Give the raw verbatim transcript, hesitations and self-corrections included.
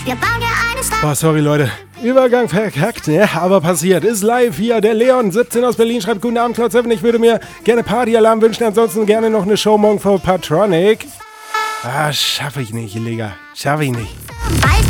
Wir bauen dir eine Stadt. Boah, sorry Leute. Übergang verkackt, ne? Aber passiert. Ist live hier. Der Leon, siebzehn aus Berlin, schreibt: Guten Abend, Cloud sieben. Ich würde mir gerne Partyalarm wünschen. Ansonsten gerne noch eine Show morgen für Patronic. Ah, schaffe ich nicht, Digga. Schaffe ich nicht.